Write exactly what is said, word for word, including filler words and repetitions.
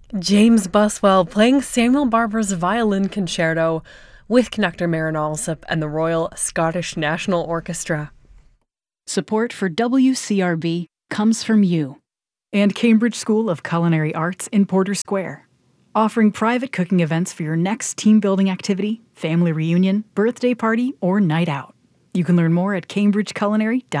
James Buswell playing Samuel Barber's Violin Concerto with conductor Marin Alsop and the Royal Scottish National Orchestra. Support for W C R B comes from you and Cambridge School of Culinary Arts in Porter Square, offering private cooking events for your next team-building activity, family reunion, birthday party, or night out. You can learn more at cambridge culinary dot com.